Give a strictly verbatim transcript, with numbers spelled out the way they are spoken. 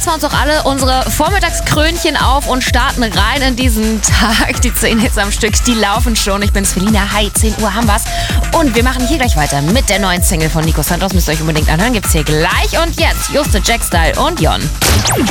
wir uns auch alle unsere Vormittagskrönchen auf und starten rein in diesen Tag. Die zehn Hits am Stück, die laufen schon. Ich bin's, Felina. Hi, zehn Uhr haben wir's. Und wir machen hier gleich weiter mit der neuen Single von Nico Santos. Müsst ihr euch unbedingt anhören. Gibt's hier gleich. Und jetzt Juste, Jack Style und Jon.